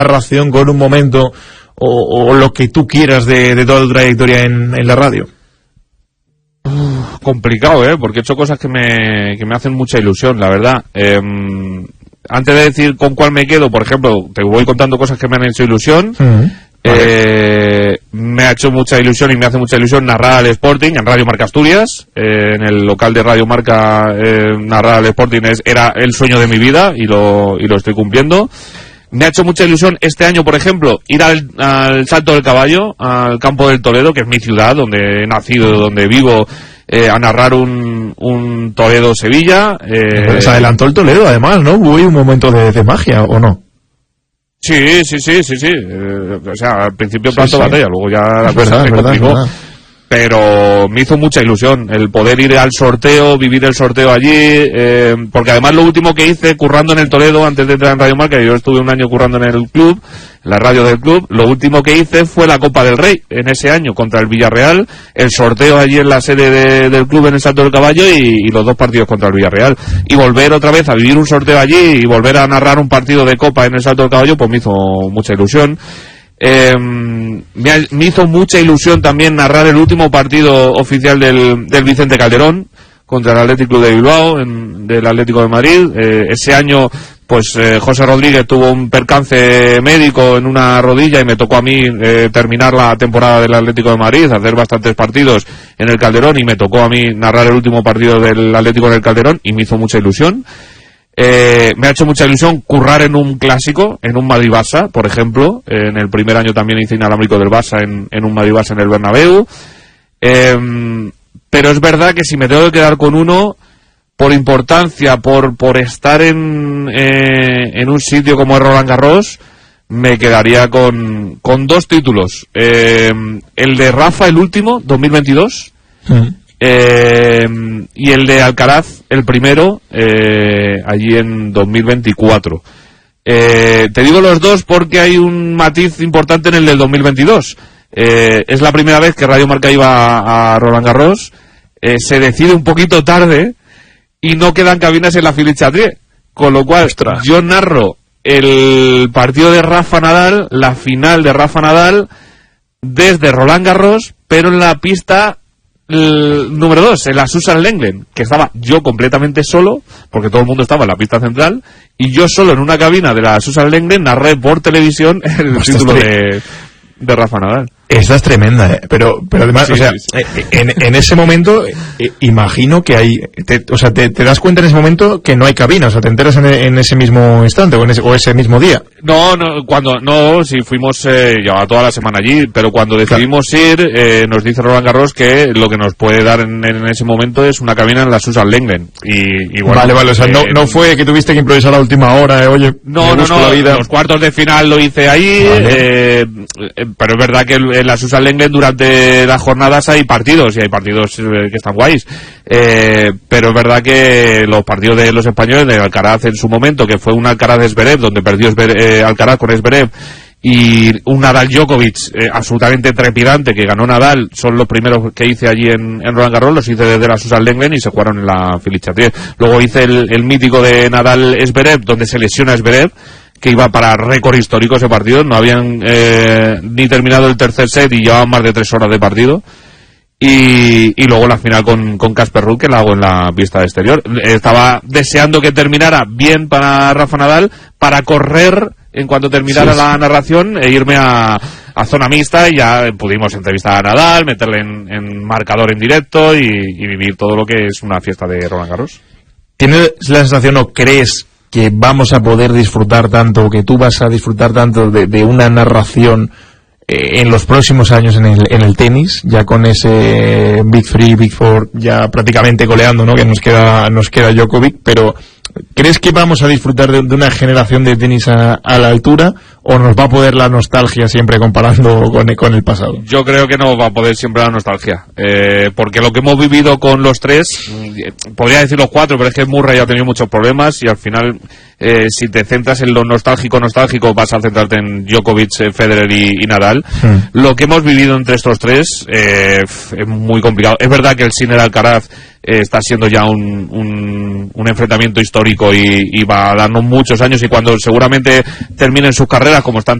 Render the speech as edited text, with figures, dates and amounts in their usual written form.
narración con un momento o lo que tú quieras de toda tu trayectoria en la radio? Complicado, porque he hecho cosas que me hacen mucha ilusión, la verdad. Antes de decir con cuál me quedo, por ejemplo, te voy contando cosas que me han hecho ilusión. Me ha hecho mucha ilusión y me hace mucha ilusión narrar al Sporting en Radio Marca Asturias, en el local de Radio Marca. Narrar al Sporting era el sueño de mi vida y lo estoy cumpliendo. Me ha hecho mucha ilusión este año, por ejemplo, ir al Salto del Caballo, al campo del Toledo, que es mi ciudad, donde he nacido, donde vivo, a narrar un Toledo-Sevilla. Se adelantó el Toledo, además, ¿no? Hubo un momento de magia, ¿o no? Sí. O sea, al principio planto batalla, luego ya la cosa se complicó. Pero me hizo mucha ilusión el poder ir al sorteo, vivir el sorteo allí, porque además lo último que hice currando en el Toledo, antes de entrar en Radio Marca, yo estuve un año currando en el club, en la radio del club, lo último que hice fue la Copa del Rey, en ese año, contra el Villarreal, el sorteo allí en la sede del club en el Salto del Caballo y los 2 partidos contra el Villarreal. Y volver otra vez a vivir un sorteo allí y volver a narrar un partido de Copa en el Salto del Caballo, pues me hizo mucha ilusión. Me hizo mucha ilusión también narrar el último partido oficial del Vicente Calderón contra el Atlético de Bilbao, del Atlético de Madrid. Ese año, pues José Rodríguez tuvo un percance médico en una rodilla y me tocó a mí terminar la temporada del Atlético de Madrid, hacer bastantes partidos en el Calderón, y me tocó a mí narrar el último partido del Atlético en el Calderón y me hizo mucha ilusión. Me ha hecho mucha ilusión currar en un clásico, en un Madrid-Barça, por ejemplo. En el primer año también hice inalámbrico del Barça en un Madrid-Barça en el Bernabéu. Pero es verdad que si me tengo que quedar con uno, por importancia, por estar en un sitio como es Roland Garros, me quedaría con 2 títulos. El de Rafa, el último, 2022. Y el de Alcaraz, el primero, allí en 2024. Te digo los 2 porque hay un matiz importante en el del 2022. Es la primera vez que Radio Marca iba a Roland Garros. Se decide un poquito tarde y no quedan cabinas en la Philippe Chatrier, con lo cual yo narro el partido de Rafa Nadal, la final de Rafa Nadal, desde Roland Garros, pero en la pista número 2, en la Susan Lenglen, que estaba yo completamente solo, porque todo el mundo estaba en la pista central, y yo solo en una cabina de la Susan Lenglen narré por televisión el título de Rafa Nadal. Esta es tremenda, pero además, sí, o sea, sí. En ese momento, imagino que hay, te das cuenta en ese momento que no hay cabina, o sea, te enteras en ese mismo instante o ese mismo día. Si fuimos ya toda la semana allí, pero cuando decidimos ir, nos dice Roland Garros que lo que nos puede dar en ese momento es una cabina en la Susan Lenglen. Y bueno, vale, o sea, no fue que tuviste que improvisar a la última hora, oye, no, la vida. Los cuartos de final lo hice ahí, vale. Pero es verdad que en la Susan Lenglen durante las jornadas hay partidos, y hay partidos que están guays, pero es verdad que los partidos de los españoles, de Alcaraz en su momento, que fue un Alcaraz-Zverev, donde perdió Alcaraz con Zverev, y un Nadal-Djokovic absolutamente trepidante que ganó Nadal, son los primeros que hice allí en Roland Garros, los hice desde la Susan Lenglen y se jugaron en la Philippe Chatrier. Luego hice el mítico de Nadal-Zverev, donde se lesiona Zverev, que iba para récord histórico ese partido. No habían ni terminado el tercer set y llevaban más de 3 horas de partido. Y luego la final con Casper Ruud, que la hago en la pista exterior. Estaba deseando que terminara bien para Rafa Nadal, para correr en cuanto terminara la narración e irme a zona mixta, y ya pudimos entrevistar a Nadal, meterle en marcador en directo y vivir todo lo que es una fiesta de Roland Garros. ¿Tienes la sensación o crees que vamos a poder disfrutar tanto, que tú vas a disfrutar tanto de una narración en los próximos años en el tenis, ya con ese Big 3, Big 4 ya prácticamente coleando, ¿no? Que nos queda Djokovic, pero ¿crees que vamos a disfrutar de una generación de tenis a la altura, o nos va a poder la nostalgia siempre comparando con el pasado? Yo creo que no va a poder siempre la nostalgia, porque lo que hemos vivido con los 3, podría decir los 4, pero es que Murray ha tenido muchos problemas y al final si te centras en lo nostálgico, vas a centrarte en Djokovic, Federer y Nadal. Lo que hemos vivido entre estos tres es muy complicado. Es verdad que el Sinner-Alcaraz está siendo ya un enfrentamiento histórico y va a darnos muchos años, y cuando seguramente terminen sus carreras, como están